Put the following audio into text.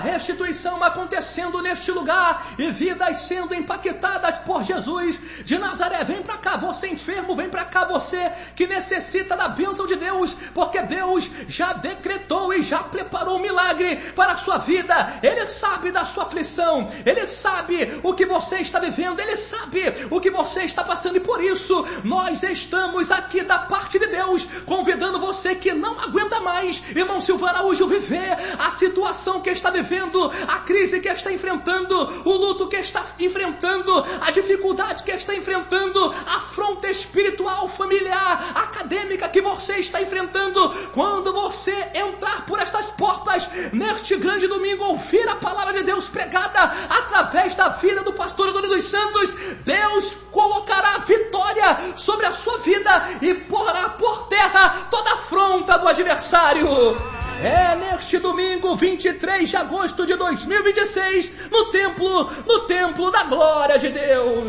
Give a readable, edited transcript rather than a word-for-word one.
Restituição acontecendo neste lugar e vidas sendo impactadas por Jesus de Nazaré. Vem para cá, você enfermo, vem para cá, você que necessita da bênção de Deus, porque Deus já decretou e já preparou um milagre para a sua vida. Ele sabe da sua aflição, Ele sabe o que você está vivendo, Ele sabe o que você está passando, e por isso nós estamos aqui da parte de Deus, convidando você que não aguenta mais, irmão Silvano Araújo, viver a situação que está vivendo, a crise que está enfrentando, o luto que está enfrentando, a dificuldade que está enfrentando, a afronta espiritual, familiar, acadêmica que você está enfrentando. Quando você entrar por estas portas, neste grande domingo, ouvir a palavra de Deus pregada através da vida do pastor Antônio dos Santos, Deus colocará vitória sobre a sua vida e porá por terra toda afronta do adversário. É neste domingo, 23 de agosto de 2026, no templo da glória de Deus.